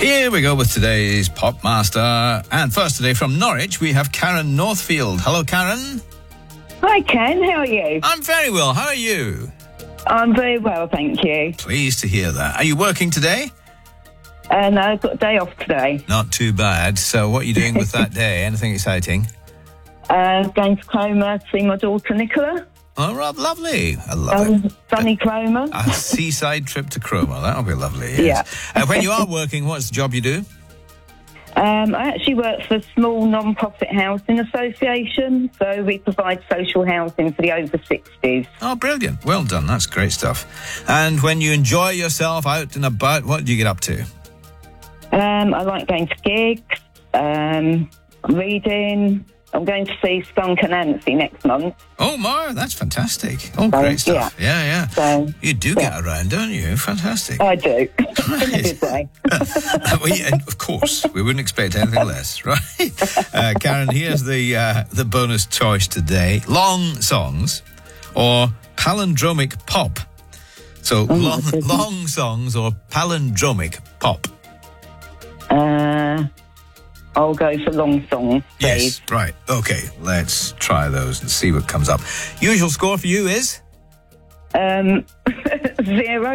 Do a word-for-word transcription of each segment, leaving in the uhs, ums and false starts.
Here we go with today's Pop Master. And first today from Norwich, we have Karen Northfield. Hello, Karen. Hi, Ken. How are you? I'm very well. How are you? I'm very well, thank you. Pleased to hear that. Are you working today? Uh, no, I've got a day off today. Not too bad. So what are you doing with that day? Anything exciting? Uh, going to Cromer to see my daughter Nicola. Oh, Rob, lovely. I love Um, it. sunny Cromer. A seaside trip to Cromer. That'll be lovely. Yes. Yeah. uh, when you are working, what's the job you do? Um, I actually work for a small non-profit housing association, so we provide social housing for the over sixties. Oh, brilliant. Well done. That's great stuff. And when you enjoy yourself out and about, what do you get up to? Um, I like going to gigs, um, reading. I'm going to see Skunk and Nancy next month. Oh, Mar, that's fantastic. Oh, So, great stuff. Yeah, yeah. So, You do yeah. get around, don't you? Fantastic. I do, in a good way. Well, yeah, of course, we wouldn't expect anything less, right? Uh, Karen, here's the uh, the bonus choice today: long songs or palindromic pop. So Oh, long, goodness. long songs or palindromic pop. Uh, I'll go for long songs, please. Yes, right. Okay, let's try those and see what comes up. Usual score for you is? Um, zero.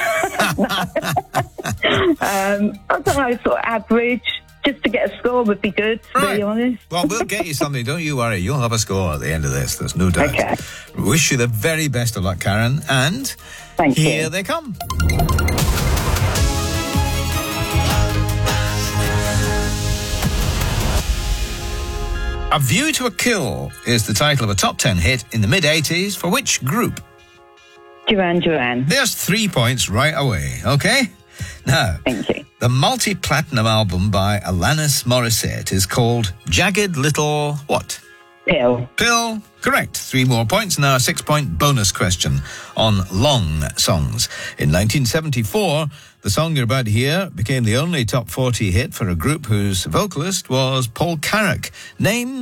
um, I don't know, sort of average. Just to get a score would be good, to Right. be honest. Well, we'll get you something. Don't you worry. You'll have a score at the end of this. There's no doubt. Okay. Wish you the very best of luck, Karen. And Thank you. here they come. A View to a Kill is the title of a top ten hit in the mid-eighties for which group? Duran Duran. There's three points right away, okay? Now, Thank you. the multi-platinum album by Alanis Morissette is called Jagged Little what? Pill. Pill. Correct. Three more points. Now a six-point bonus question on long songs. In nineteen seventy-four, the song you're about to hear became the only top forty hit for a group whose vocalist was Paul Carrack. Name